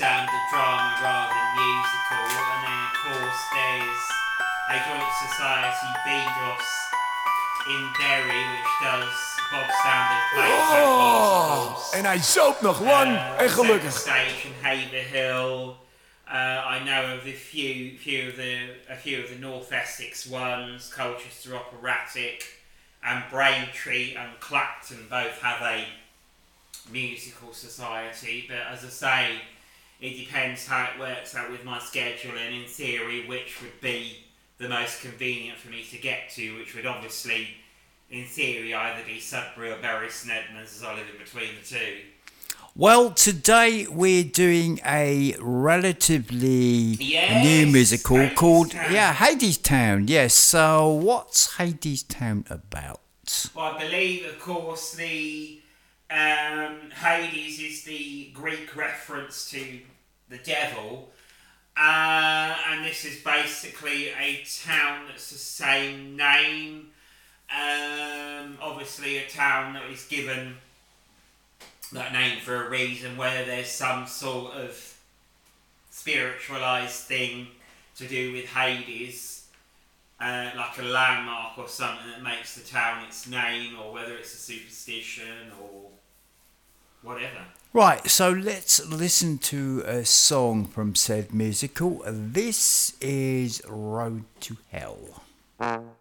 standard drama rather than musical. And then of course there's a joint society, Bedos, in Derry, which does bog standard plays like musicals. En hij zoopt nog lang en gelukkig. Stage in Haverhill. I know of a few of the North Essex ones, Colchester Operatic, and Braintree and Clacton both have a musical society. But as I say, it depends how it works out with my schedule, and in theory, which would be the most convenient for me to get to, which would obviously, in theory, either be Sudbury or Bury St Edmunds, as I live in between the two. Well, today we're doing a relatively new musical called Hadestown. Yes, so what's Hadestown about? Well, I believe, of course, the Hades is the Greek reference to the devil, and this is basically a town that's the same name. Obviously, a town that is given that name for a reason, whether there's some sort of spiritualized thing to do with Hades, like a landmark or something that makes the town its name, or whether it's a superstition or whatever. Right, so let's listen to a song from said musical. This is Road to Hell.